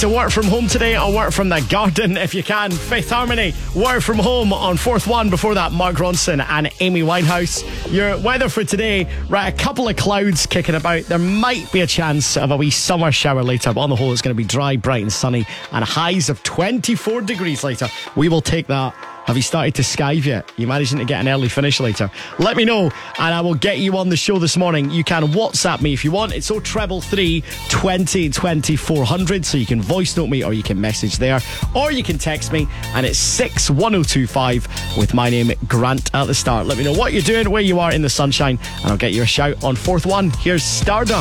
To work from home today or work from the garden if you can. Fifth Harmony, work from home on Fourth One. Before that, Mark Ronson and Amy Winehouse. Your weather for today, right, a couple of clouds kicking about. There might be a chance of a wee summer shower later, but on the whole it's going to be dry, bright and sunny, and highs of 24 degrees later. We will take that. Have you started to skive yet? You managing to get an early finish later? Let me know and I will get you on the show this morning. You can WhatsApp me if you want. It's 033 20 20 400, so you can voice note me or you can message there, or you can text me, and it's 61025 with my name Grant at the start. Let me know what you're doing, where you are in the sunshine, and I'll get you a shout on Fourth One. Here's Stardust.